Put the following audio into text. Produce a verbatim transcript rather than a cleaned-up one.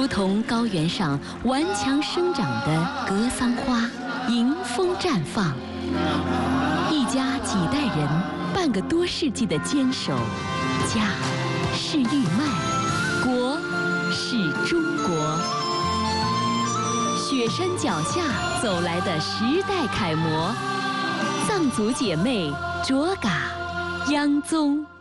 同高原上顽强生长的格桑花迎风绽放。一家几代人，半个多世纪的坚守，家是玉麦，国是中国。雪山脚下走来的时代楷模，藏族姐妹卓嘎、央宗。